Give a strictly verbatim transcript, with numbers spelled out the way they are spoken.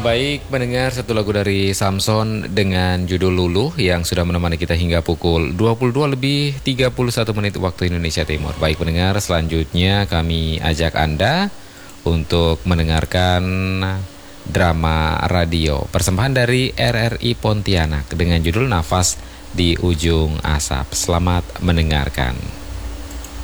Baik, mendengar satu lagu dari Samson dengan judul Luluh yang sudah menemani kita hingga pukul dua puluh dua lebih tiga puluh satu menit waktu Indonesia Timur. Baik pendengar, selanjutnya kami ajak Anda untuk mendengarkan drama radio persembahan dari R R I Pontianak dengan judul Nafas di Ujung Asap. Selamat mendengarkan.